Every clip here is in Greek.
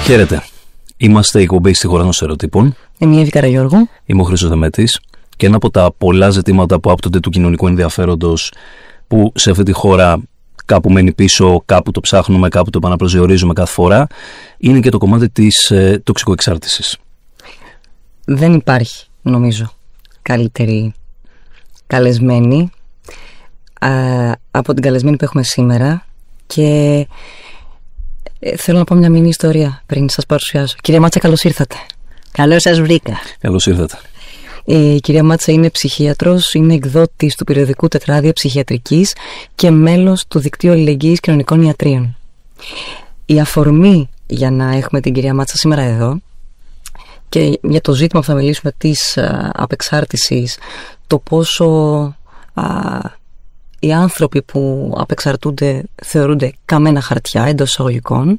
Χαίρετε. Είμαστε η εκπομπή Στη Χώρα των Στερεοτύπων. Είμαι η Εύη Καραγιώργου. Είμαι ο Χρήστος Δεμέτης. Και ένα από τα πολλά ζητήματα που άπτονται του κοινωνικού ενδιαφέροντος, που σε αυτή τη χώρα κάπου μένει πίσω, κάπου το ψάχνουμε, κάπου το επαναπροσδιορίζουμε κάθε φορά, είναι και το κομμάτι της τοξικοεξάρτησης. Δεν υπάρχει, νομίζω, καλύτερη καλεσμένη από την καλεσμένη που έχουμε σήμερα. Και θέλω να πω μια μινή ιστορία πριν σας παρουσιάσω. Κυρία Μάτσα, καλώς ήρθατε. Καλώς σας βρήκα. Καλώς ήρθατε. Η κυρία Μάτσα είναι ψυχίατρος, είναι εκδότης του περιοδικού Τετράδια Ψυχιατρικής και μέλος του Δικτύου Αλληλεγγύης Κοινωνικών Ιατρίων. Η αφορμή για να έχουμε την κυρία Μάτσα σήμερα εδώ και για το ζήτημα που θα μιλήσουμε της απεξάρτησης, το πόσο οι άνθρωποι που απεξαρτούνται θεωρούνται καμένα χαρτιά εντός εισαγωγικών.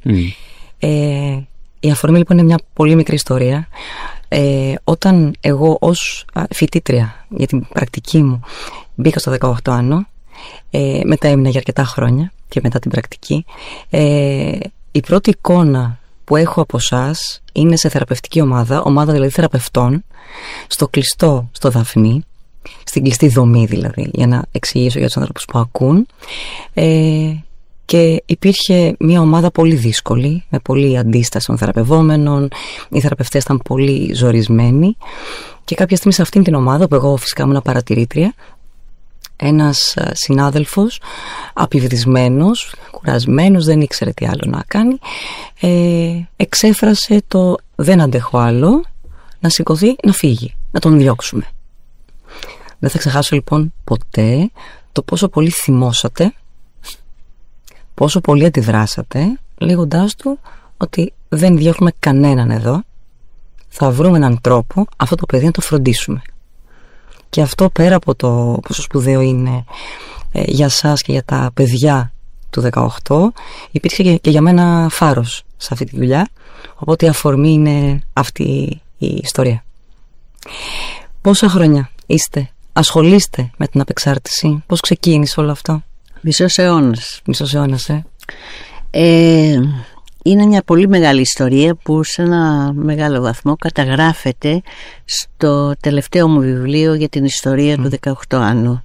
Η αφορμή λοιπόν είναι μια πολύ μικρή ιστορία. Όταν εγώ ως φοιτήτρια για την πρακτική μου μπήκα στο 18 άνω, μετά έμεινα για αρκετά χρόνια και μετά την πρακτική, η πρώτη εικόνα που έχω από εσάς είναι σε θεραπευτική ομάδα δηλαδή θεραπευτών, στο κλειστό, στο Δαφνί, στην κλειστή δομή δηλαδή, για να εξηγήσω για τους ανθρώπους που ακούν. Και υπήρχε μια ομάδα πολύ δύσκολη, με πολλή αντίσταση των θεραπευόμενων. Οι θεραπευτές ήταν πολύ ζορισμένοι. Και κάποια στιγμή σε αυτήν την ομάδα, που εγώ φυσικά ήμουν παρατηρήτρια, ένας συνάδελφος, απειβδισμένος, κουρασμένος, δεν ήξερε τι άλλο να κάνει, εξέφρασε το «δεν αντέχω άλλο», να σηκωθεί, να φύγει, να τον διώξουμε. Δεν θα ξεχάσω λοιπόν ποτέ το πόσο πολύ θυμώσατε, πόσο πολύ αντιδράσατε, λέγοντάς του ότι δεν διώχνουμε κανέναν εδώ, θα βρούμε έναν τρόπο αυτό το παιδί να το φροντίσουμε. Και αυτό, πέρα από το πόσο σπουδαίο είναι για σας και για τα παιδιά του 18, υπήρξε και για μένα φάρος σε αυτή τη δουλειά, οπότε η αφορμή είναι αυτή η ιστορία. Πόσα χρόνια ασχολείστε με την απεξάρτηση, πώς ξεκίνησε όλο αυτό? Μισός αιώνας. Μισός αιώνας, Είναι μια πολύ μεγάλη ιστορία που σε ένα μεγάλο βαθμό καταγράφεται στο τελευταίο μου βιβλίο για την ιστορία του 18 άνω.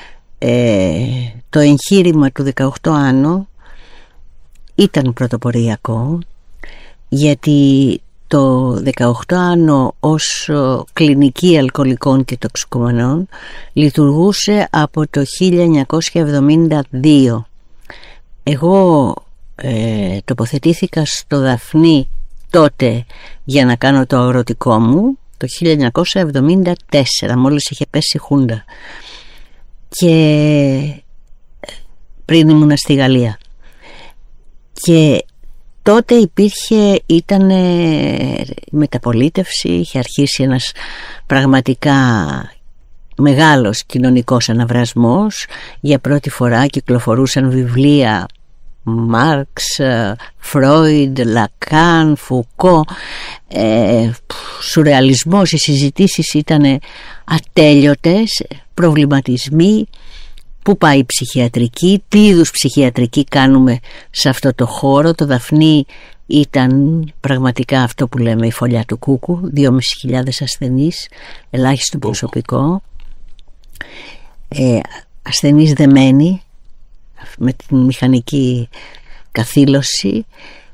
Το εγχείρημα του 18 άνω ήταν πρωτοποριακό, γιατί το 18 άνω ως κλινική αλκοολικών και τοξικομανών λειτουργούσε από το 1972. Εγώ τοποθετήθηκα στο Δαφνί τότε για να κάνω το αγροτικό μου το 1974, μόλις είχε πέσει η Χούντα, και πριν ήμουνα στη Γαλλία. Και τότε ήταν μεταπολίτευση, είχε αρχίσει ένας πραγματικά μεγάλος κοινωνικός αναβρασμός. Για πρώτη φορά κυκλοφορούσαν βιβλία Μάρξ, Φρόιντ, Λακάν, Φουκό, σουρεαλισμός. Οι συζητήσεις ήταν ατέλειωτες, προβληματισμοί. Πού πάει η ψυχιατρική, τι είδους ψυχιατρική κάνουμε σε αυτό το χώρο? Το Δαφνί ήταν πραγματικά αυτό που λέμε η φωλιά του κούκου, 2.500 ασθενείς, ελάχιστο προσωπικό, ασθενείς δεμένοι με την μηχανική καθήλωση,